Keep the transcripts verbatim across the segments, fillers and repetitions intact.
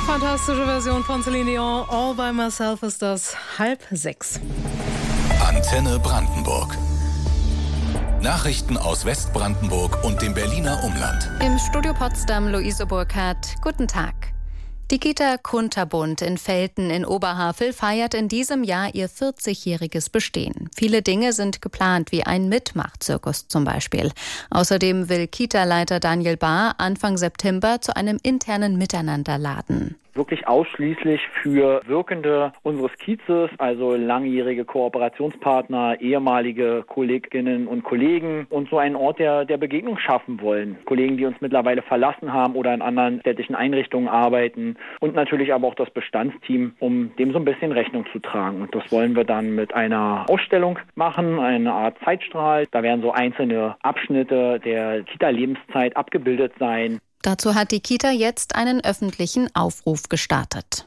Fantastische Version von Celine Dion. All by myself ist das. Halb sechs. Antenne Brandenburg. Nachrichten aus Westbrandenburg und dem Berliner Umland. Im Studio Potsdam Luise Burkhardt. Guten Tag. Die Kita Kunterbund in Velten in Oberhavel feiert in diesem Jahr ihr vierzigjähriges Bestehen. Viele Dinge sind geplant, wie ein Mitmachzirkus zum Beispiel. Außerdem will Kita-Leiter Daniel Bahr Anfang September zu einem internen Miteinander laden. Wirklich ausschließlich für Wirkende unseres Kiezes, also langjährige Kooperationspartner, ehemalige Kolleginnen und Kollegen und so einen Ort der, der Begegnung schaffen wollen. Kollegen, die uns mittlerweile verlassen haben oder in anderen städtischen Einrichtungen arbeiten und natürlich aber auch das Bestandsteam, um dem so ein bisschen Rechnung zu tragen. Und das wollen wir dann mit einer Ausstellung machen, eine Art Zeitstrahl. Da werden so einzelne Abschnitte der Kita-Lebenszeit abgebildet sein. Dazu hat die Kita jetzt einen öffentlichen Aufruf gestartet.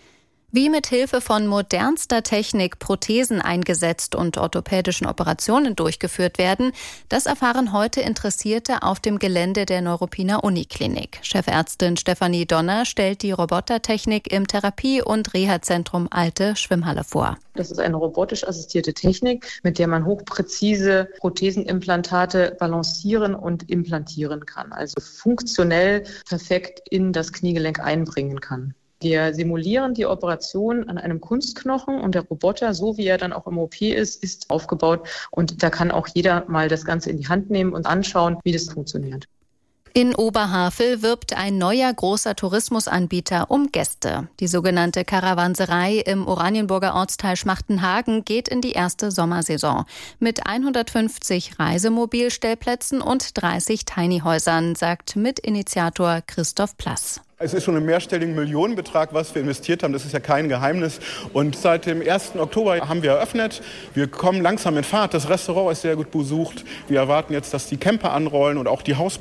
Wie mit Hilfe von modernster Technik Prothesen eingesetzt und orthopädischen Operationen durchgeführt werden, das erfahren heute Interessierte auf dem Gelände der Neuruppiner Uniklinik. Chefärztin Stefanie Donner stellt die Robotertechnik im Therapie- und Reha-Zentrum Alte Schwimmhalle vor. Das ist eine robotisch assistierte Technik, mit der man hochpräzise Prothesenimplantate balancieren und implantieren kann, also funktionell perfekt in das Kniegelenk einbringen kann. Wir simulieren die Operation an einem Kunstknochen und der Roboter, so wie er dann auch im O P ist, ist aufgebaut und da kann auch jeder mal das Ganze in die Hand nehmen und anschauen, wie das funktioniert. In Oberhavel wirbt ein neuer großer Tourismusanbieter um Gäste. Die sogenannte Karawanserei im Oranienburger Ortsteil Schmachtenhagen geht in die erste Sommersaison. Mit hundertfünfzig Reisemobilstellplätzen und dreißig Tinyhäusern, sagt Mitinitiator Christoph Plass. Es ist schon ein mehrstelligen Millionenbetrag, was wir investiert haben. Das ist ja kein Geheimnis. Und seit dem ersten Oktober haben wir eröffnet. Wir kommen langsam in Fahrt. Das Restaurant ist sehr gut besucht. Wir erwarten jetzt, dass die Camper anrollen und auch die Hausboote.